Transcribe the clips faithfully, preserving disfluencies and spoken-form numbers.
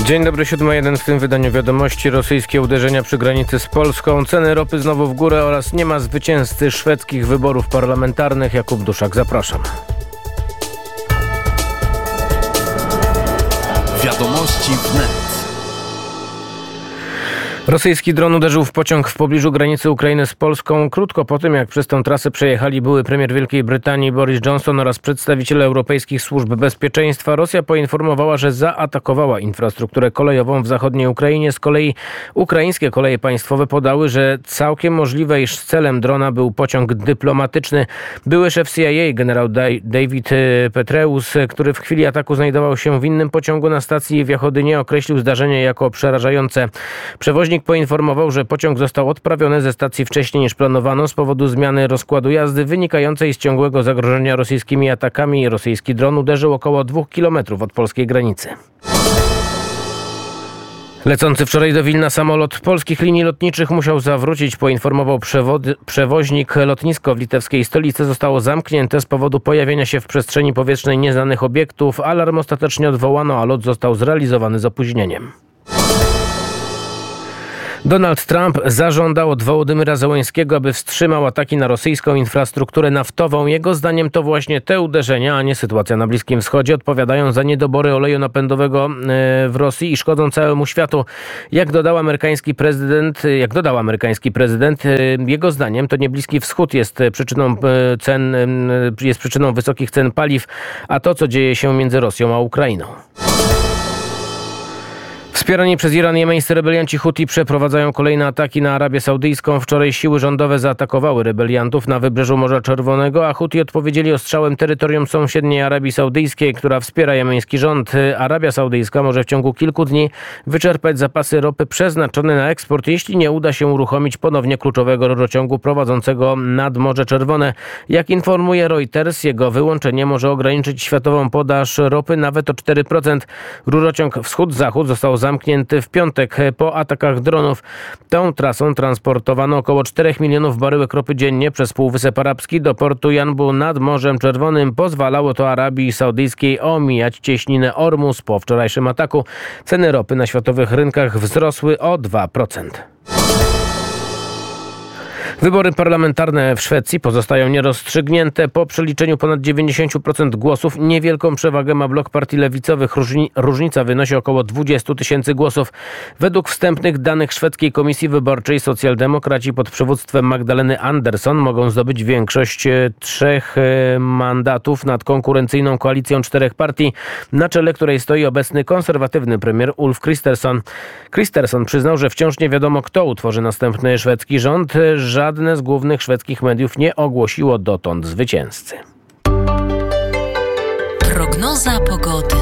Dzień dobry, siódma jeden w tym wydaniu wiadomości. Rosyjskie uderzenia przy granicy z Polską, ceny ropy znowu w górę oraz nie ma zwycięzcy szwedzkich wyborów parlamentarnych. Jakub Duszak, zapraszam. Wiadomości wnet. Rosyjski dron uderzył w pociąg w pobliżu granicy Ukrainy z Polską krótko po tym, jak przez tę trasę przejechali były premier Wielkiej Brytanii Boris Johnson oraz przedstawiciele europejskich służb bezpieczeństwa. Rosja poinformowała, że zaatakowała infrastrukturę kolejową w zachodniej Ukrainie. Z kolei ukraińskie koleje państwowe podały, że całkiem możliwe, iż celem drona był pociąg dyplomatyczny. Były szef C I A generał David Petraeus, który w chwili ataku znajdował się w innym pociągu na stacji w Jachodynie, określił zdarzenie jako przerażające. Przewoźnik poinformował, że pociąg został odprawiony ze stacji wcześniej niż planowano z powodu zmiany rozkładu jazdy wynikającej z ciągłego zagrożenia rosyjskimi atakami. Rosyjski dron uderzył około dwóch kilometrów od polskiej granicy. Lecący wczoraj do Wilna samolot polskich linii lotniczych musiał zawrócić, poinformował przewody, przewoźnik. Lotnisko w litewskiej stolicy zostało zamknięte z powodu pojawienia się w przestrzeni powietrznej nieznanych obiektów. Alarm ostatecznie odwołano, a lot został zrealizowany z opóźnieniem. Donald Trump zażądał od Wołodymyra Zełenskiego, aby wstrzymał ataki na rosyjską infrastrukturę naftową. Jego zdaniem to właśnie te uderzenia, a nie sytuacja na Bliskim Wschodzie, odpowiadają za niedobory oleju napędowego w Rosji i szkodzą całemu światu. Jak dodał amerykański prezydent, jak dodał amerykański prezydent, jego zdaniem to nie Bliski Wschód jest przyczyną cen, jest przyczyną wysokich cen paliw, a to, co dzieje się między Rosją a Ukrainą. Wspierani przez Iran jemeńscy rebelianci Huti przeprowadzają kolejne ataki na Arabię Saudyjską. Wczoraj siły rządowe zaatakowały rebeliantów na wybrzeżu Morza Czerwonego, a Huti odpowiedzieli ostrzałem terytorium sąsiedniej Arabii Saudyjskiej, która wspiera jemeński rząd. Arabia Saudyjska może w ciągu kilku dni wyczerpać zapasy ropy przeznaczone na eksport, jeśli nie uda się uruchomić ponownie kluczowego rurociągu prowadzącego nad Morze Czerwone. Jak informuje Reuters, jego wyłączenie może ograniczyć światową podaż ropy nawet o cztery procent. Rurociąg wschód-zachód został zamknięty w piątek po atakach dronów. Tą trasą transportowano około czterech milionów baryłek ropy dziennie przez Półwysep Arabski do portu Janbu nad Morzem Czerwonym. Pozwalało to Arabii Saudyjskiej omijać cieśninę Ormus. Po wczorajszym ataku ceny ropy na światowych rynkach wzrosły o dwa procent. Wybory parlamentarne w Szwecji pozostają nierozstrzygnięte. Po przeliczeniu ponad dziewięćdziesiąt procent głosów niewielką przewagę ma blok partii lewicowych. Różni, różnica wynosi około dwadzieścia tysięcy głosów. Według wstępnych danych szwedzkiej komisji wyborczej socjaldemokraci pod przywództwem Magdaleny Andersson mogą zdobyć większość trzech mandatów nad konkurencyjną koalicją czterech partii, na czele której stoi obecny konserwatywny premier Ulf Kristersson. Kristersson przyznał, że wciąż nie wiadomo, kto utworzy następny szwedzki rząd. Żadne z głównych szwedzkich mediów nie ogłosiło dotąd zwycięzcy. Prognoza pogody.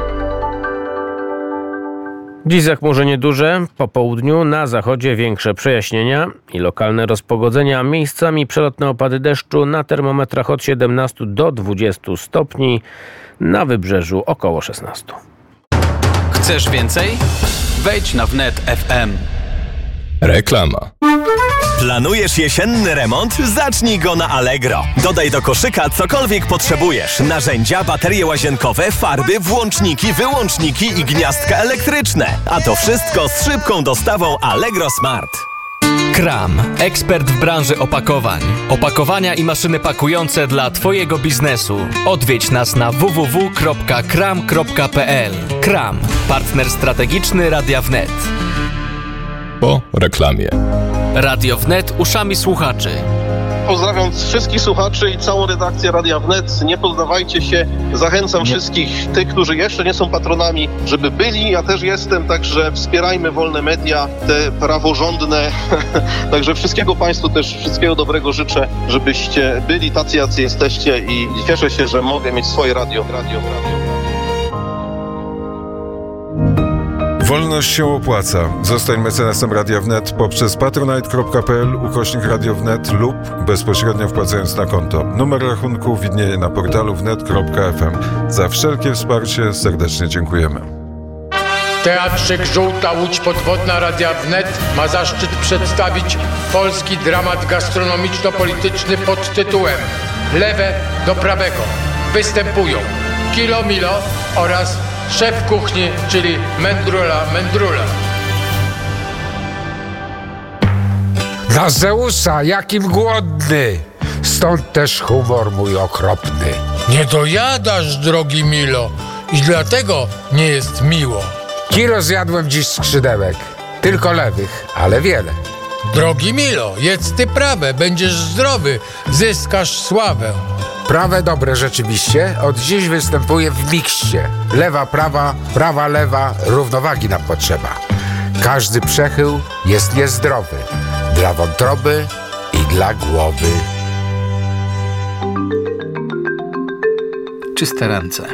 Dziś zachmurzenie duże, po południu na zachodzie większe przejaśnienia i lokalne rozpogodzenia, miejscami przelotne opady deszczu, na termometrach od siedemnastu do dwudziestu stopni, na wybrzeżu około szesnastu. Chcesz więcej? Wejdź na wnet kropka ef em. Reklama. Planujesz jesienny remont? Zacznij go na Allegro. Dodaj do koszyka cokolwiek potrzebujesz. Narzędzia, baterie łazienkowe, farby, włączniki, wyłączniki i gniazdka elektryczne. A to wszystko z szybką dostawą Allegro Smart. Kram. Ekspert w branży opakowań. Opakowania i maszyny pakujące dla Twojego biznesu. Odwiedź nas na w w w kropka kram kropka p l. Kram. Partner strategiczny Radia Wnet. Po reklamie. Radio Wnet uszami słuchaczy. Pozdrawiam wszystkich słuchaczy i całą redakcję Radia Wnet. Nie poddawajcie się. Zachęcam wszystkich tych, którzy jeszcze nie są patronami, żeby byli. Ja też jestem, także wspierajmy wolne media, te praworządne. Także wszystkiego Państwu też, wszystkiego dobrego życzę, żebyście byli tacy, jacy jesteście i cieszę się, że mogę mieć swoje radio. Radio, radio. Wolność się opłaca. Zostań mecenasem Radia Wnet poprzez patronite kropka p l ukośnik Radio Wnet lub bezpośrednio wpłacając na konto. Numer rachunku widnieje na portalu wnet kropka f m. Za wszelkie wsparcie serdecznie dziękujemy. Teatrzyk Żółta Łódź Podwodna Radia Wnet ma zaszczyt przedstawić polski dramat gastronomiczno-polityczny pod tytułem Lewe do prawego. Występują Kilo Milo oraz szef kuchni, czyli Mędrula Mędrula. Dla Zeusa, jakim głodny! Stąd też humor mój okropny. Nie dojadasz, drogi Milo, i dlatego nie jest miło. Kilo zjadłem dziś skrzydełek. Tylko lewych, ale wiele. Drogi Milo, jedz ty prawe, będziesz zdrowy, zyskasz sławę. Prawe dobre rzeczywiście, od dziś występuje w mikście. Lewa, prawa, prawa, lewa, równowagi nam potrzeba. Każdy przechył jest niezdrowy. Dla wątroby i dla głowy. Czyste ręce.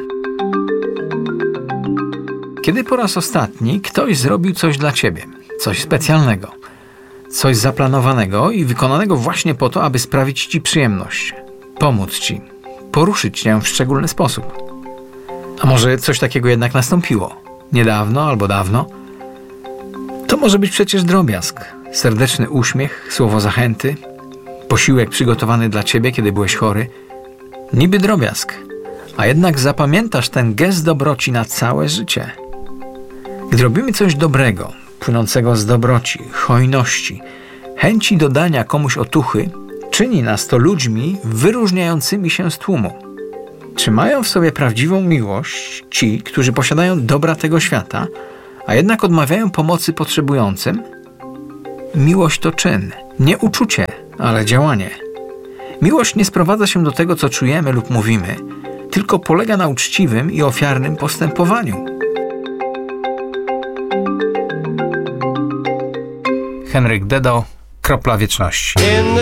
Kiedy po raz ostatni ktoś zrobił coś dla ciebie, coś specjalnego, coś zaplanowanego i wykonanego właśnie po to, aby sprawić ci przyjemność, pomóc ci, poruszyć cię w szczególny sposób? A może coś takiego jednak nastąpiło? Niedawno albo dawno? To może być przecież drobiazg, serdeczny uśmiech, słowo zachęty, posiłek przygotowany dla ciebie, kiedy byłeś chory. Niby drobiazg, a jednak zapamiętasz ten gest dobroci na całe życie. Gdy robimy coś dobrego, płynącego z dobroci, hojności, chęci dodania komuś otuchy, czyni nas to ludźmi wyróżniającymi się z tłumu. Czy mają w sobie prawdziwą miłość ci, którzy posiadają dobra tego świata, a jednak odmawiają pomocy potrzebującym? Miłość to czyn, nie uczucie, ale działanie. Miłość nie sprowadza się do tego, co czujemy lub mówimy, tylko polega na uczciwym i ofiarnym postępowaniu. Henryk Dedo, Kropla Wieczności.